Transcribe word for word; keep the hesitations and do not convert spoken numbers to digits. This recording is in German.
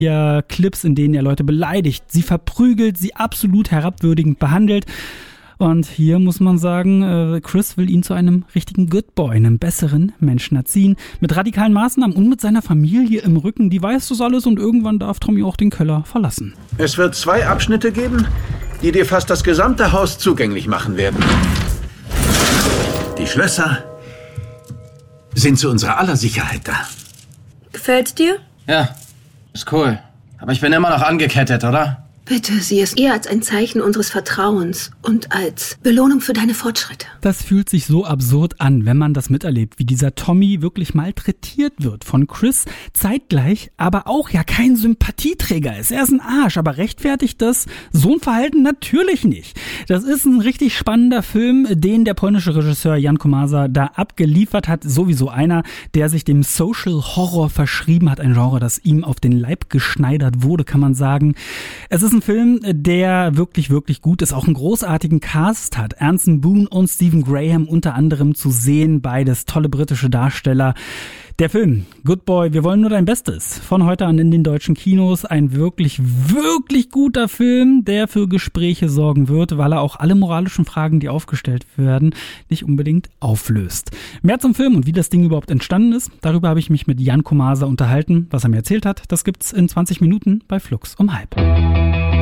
Ja, Clips, in denen er Leute beleidigt, sie verprügelt, sie absolut herabwürdigend behandelt. Und hier muss man sagen, Chris will ihn zu einem richtigen Good Boy, einem besseren Menschen erziehen. Mit radikalen Maßnahmen und mit seiner Familie im Rücken, die weiß das alles und irgendwann darf Tommy auch den Keller verlassen. Es wird zwei Abschnitte geben, die dir fast das gesamte Haus zugänglich machen werden. Die Schlösser sind zu unserer aller Sicherheit da. Gefällt's dir? Ja, ist cool. Aber ich bin immer noch angekettet, oder? Bitte, sieh es eher als ein Zeichen unseres Vertrauens und als Belohnung für deine Fortschritte. Das fühlt sich so absurd an, wenn man das miterlebt, wie dieser Tommy wirklich malträtiert wird von Chris, zeitgleich aber auch ja kein Sympathieträger ist. Er ist ein Arsch, aber rechtfertigt das so ein Verhalten natürlich nicht. Das ist ein richtig spannender Film, den der polnische Regisseur Jan Komasa da abgeliefert hat. Sowieso einer, der sich dem Social Horror verschrieben hat, ein Genre, das ihm auf den Leib geschneidert wurde, kann man sagen. Es ist ein Film, der wirklich, wirklich gut ist, auch einen großartigen Cast hat. Anson Boone und Stephen Graham unter anderem zu sehen, beides tolle britische Darsteller. Der Film Good Boy, wir wollen nur dein Bestes. Von heute an in den deutschen Kinos. Ein wirklich, wirklich guter Film, der für Gespräche sorgen wird, weil er auch alle moralischen Fragen, die aufgestellt werden, nicht unbedingt auflöst. Mehr zum Film und wie das Ding überhaupt entstanden ist, darüber habe ich mich mit Jan Komasa unterhalten. Was er mir erzählt hat, das gibt's in zwanzig Minuten bei Flux um halb.